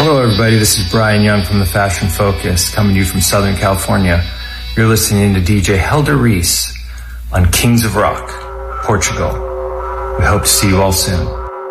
Hello, everybody. This is Brian Young from the Fashion Focus, coming to you from Southern California. You're listening to DJ Helder Reese on Kings of Rock, Portugal. We hope to see you all soon.